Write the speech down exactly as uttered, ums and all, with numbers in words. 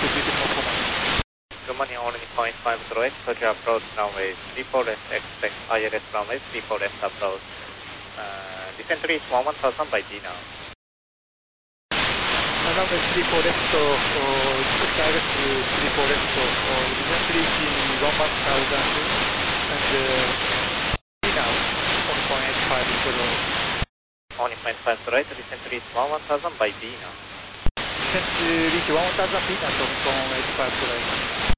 to beautiful command. Good morning, only point five zero eight, Tokyo approach runway three four left, expect I L S runway three four left approach. Uh, descent reach one one thousand by D now. Uh, runway three four left, so uh, expect I L S three four left, so uh, descent reach one one thousand and uh, D now, one point five zero eight. Only point five zero eight, descent reach one one thousand by D now. Descent reach one one thousand feet and one point five zero eight.